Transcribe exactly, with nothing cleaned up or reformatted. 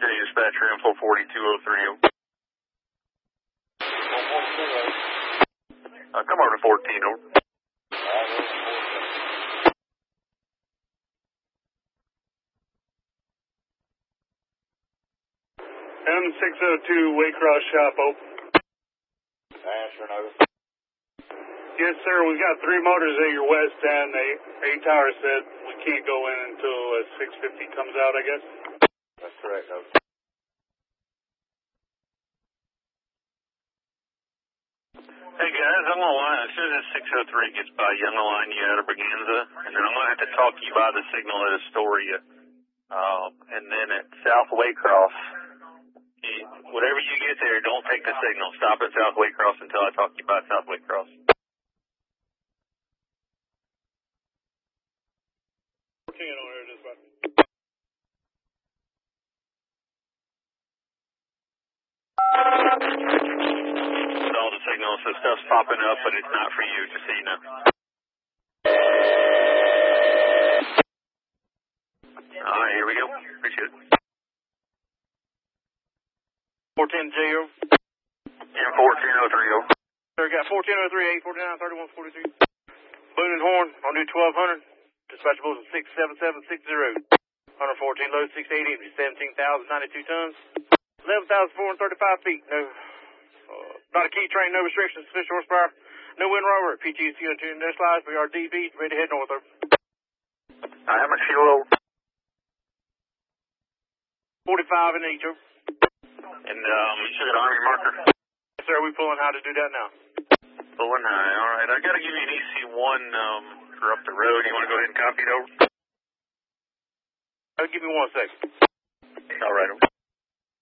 City Dispatcher, info forty-two oh three. Uh, come over to fourteen, over. M six oh two Waycross shop open. Answer notice. Yes, sir. We've got three motors at your west end. The A tower said we can't go in until uh, six fifty comes out, I guess. That's correct, notice. Hey guys, I'm gonna line as soon as six oh three gets by you, I'm gonna line you out of Braganza, and then I'm gonna have to talk you by the signal at Astoria. Um, and then at South Waycross, you, whatever you get there, don't take the signal. Stop at South Waycross until I talk to you by South Waycross. fourteen on here, just about. All the signals, so stuff's popping up, but it's not for you, just so you know. Alright, here we go. Appreciate it. fourteen J O. M fourteen oh three, over. Sir, got fourteen oh three, eight forty-nine, thirty-one forty-three. Boone and Horn, on new twelve hundred. Dispatch bulletin six seven seven six zero. one fourteen load, six eighty, seventeen thousand ninety-two tons. eleven thousand four hundred thirty-five feet. No, uh, not a key train, no restrictions, sufficient horsepower. No wind rover. P T C on two no slides. We are D B, ready to head north. I have a fuel. forty-five in each. And, um, you should get Army marker. Yes, sir, we pulling how to do that now. Pulling high, alright. I gotta give you an E C one, um, for up the road. You wanna go ahead and copy it over? Uh, give me one second. Alright.